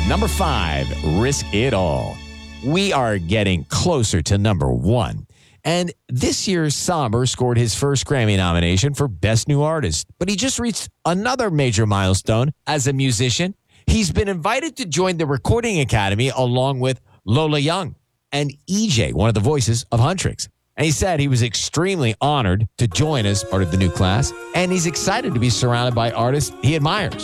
Number 5, Risk It All. We are getting closer to number 1. And this year, Somber scored his first Grammy nomination for Best New Artist. But he just reached another major milestone as a musician. He's been invited to join the Recording Academy along with Lola Young and EJ, one of the voices of Huntrix. And he said he was extremely honored to join as part of the new class. And he's excited to be surrounded by artists he admires.